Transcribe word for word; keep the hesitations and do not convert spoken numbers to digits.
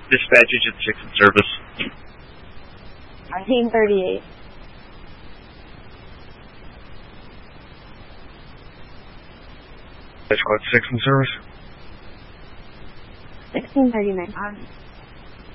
Dispatch agent six in service. nineteen thirty-eight. Squad six in service. sixteen thirty-nine.